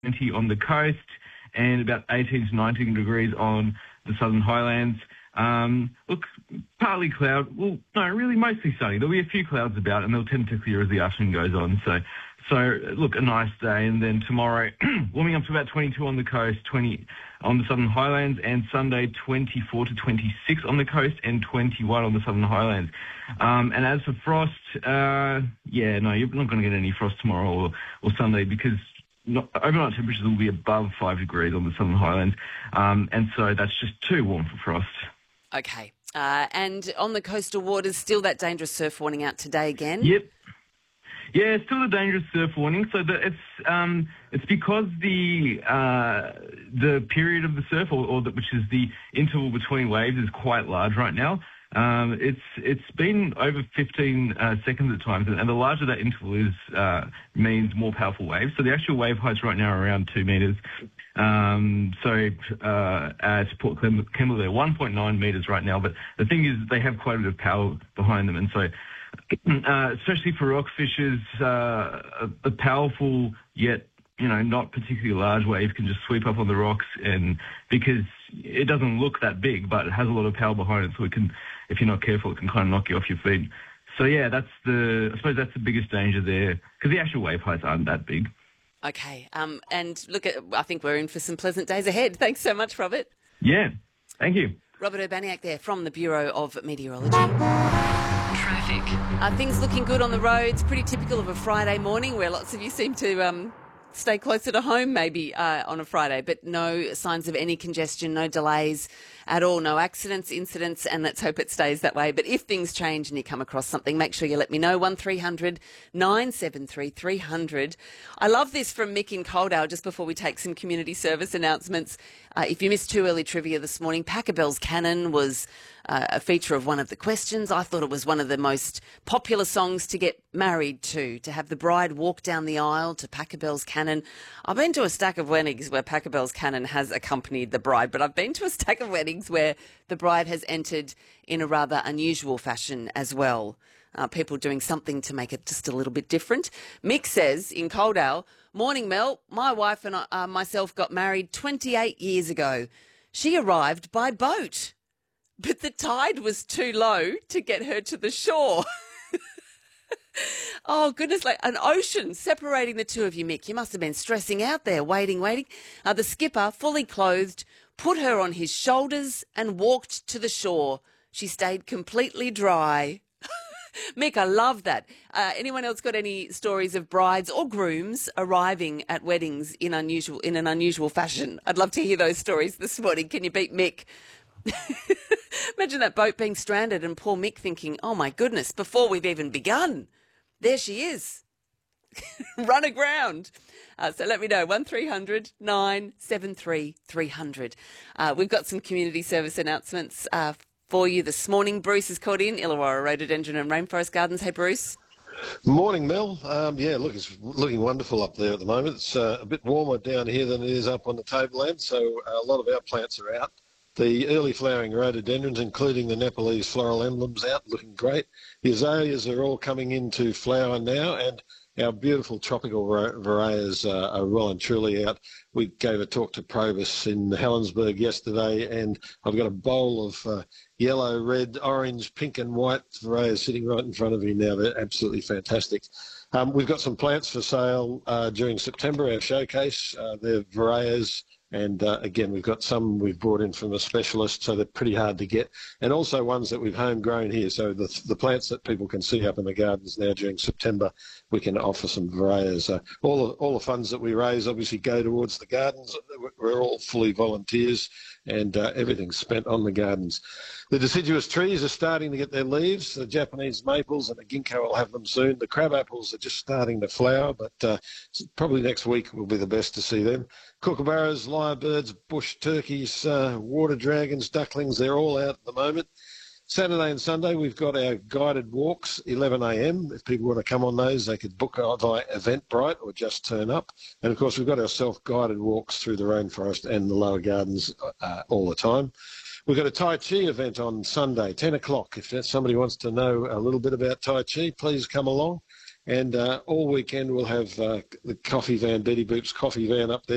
20 on the coast and about 18 to 19 degrees on the southern highlands. Look, partly cloud. Well, no, really mostly sunny. There'll be a few clouds about, and they'll tend to clear as the afternoon goes on. So look, a nice day. And then tomorrow, warming up to about 22 on the coast, 20 on the southern highlands, and Sunday 24 to 26 on the coast and 21 on the southern highlands. And as for frost, you're not going to get any frost tomorrow or Sunday because overnight temperatures will be above 5 degrees on the southern highlands. And so that's just too warm for frost. Okay. And on the coastal waters, still that dangerous surf warning out today again? Yep. Yeah, still a dangerous surf warning. So it's because the period of the surf, which is the interval between waves, is quite large right now. It's been over 15 seconds at times, and the larger that interval is, means more powerful waves. So the actual wave heights right now are around 2 metres. At Port Kembla, they're 1.9 metres right now. But the thing is, they have quite a bit of power behind them, and so especially for rock fishers, a powerful yet not particularly large wave can just sweep up on the rocks, and because it doesn't look that big, but it has a lot of power behind it, so it can, if you're not careful, it can kind of knock you off your feet. So yeah, I suppose that's the biggest danger there, because the actual wave heights aren't that big. Okay, and look, I think we're in for some pleasant days ahead. Thanks so much, Robert. Yeah, thank you. Robert Urbaniak there from the Bureau of Meteorology. Traffic. Things looking good on the roads, pretty typical of a Friday morning where lots of you seem to stay closer to home maybe on a Friday, but no signs of any congestion, no delays at all, no accidents, incidents, and let's hope it stays that way. But if things change and you come across something, make sure you let me know. 1300 973 300. I love this from Mick in Coldale just before we take some community service announcements. If you missed too early trivia this morning, Pachelbel's Canon was a feature of one of the questions. I thought it was one of the most popular songs to get married to have the bride walk down the aisle to Pachelbel's Canon. I've been to a stack of weddings where Pachelbel's Canon has accompanied the bride, but I've been to a stack of weddings where the bride has entered in a rather unusual fashion as well. People doing something to make it just a little bit different. Mick says in Coldale, "Morning, Mel. My wife and myself got married 28 years ago. She arrived by boat, but the tide was too low to get her to the shore." Oh, goodness, like an ocean separating the two of you, Mick. You must have been stressing out there, waiting. The skipper, fully clothed, put her on his shoulders and walked to the shore. She stayed completely dry. Mick, I love that. Anyone else got any stories of brides or grooms arriving at weddings in an unusual fashion? I'd love to hear those stories this morning. Can you beat Mick? Imagine that boat being stranded and poor Mick thinking, oh my goodness, before we've even begun, there she is. Run aground. So let me know, 1300 973 300. We've got some community service announcements for you this morning. Bruce is called in, Illawarra Rhododendron and Rainforest Gardens. Hey, Bruce. Morning, Mel. Look, it's looking wonderful up there at the moment. It's a bit warmer down here than it is up on the tableland, so a lot of our plants are out. The early flowering rhododendrons, including the Nepalese floral emblems, out looking great. The azaleas are all coming into flower now, and our beautiful tropical varieties are well and truly out. We gave a talk to Probus in Helensburgh yesterday, and I've got a bowl of yellow, red, orange, pink and white varieties sitting right in front of me now. They're absolutely fantastic. We've got some plants for sale during September, our showcase. They're varieties. And again, we've got some we've brought in from a specialist, so they're pretty hard to get. And also ones that we've homegrown here. So the plants that people can see up in the gardens now during September, we can offer some varieties. All the funds that we raise obviously go towards the gardens. We're all fully volunteers, and everything's spent on the gardens. The deciduous trees are starting to get their leaves. The Japanese maples and the ginkgo will have them soon. The crab apples are just starting to flower, but probably next week will be the best to see them. Kookaburras, lyrebirds, bush turkeys, water dragons, ducklings, they're all out at the moment. Saturday and Sunday, we've got our guided walks, 11 a.m. If people want to come on those, they could book via Eventbrite or just turn up. And, of course, we've got our self-guided walks through the rainforest and the lower gardens all the time. We've got a Tai Chi event on Sunday, 10 o'clock. If somebody wants to know a little bit about Tai Chi, please come along. And all weekend we'll have the coffee van, Betty Boop's coffee van up there.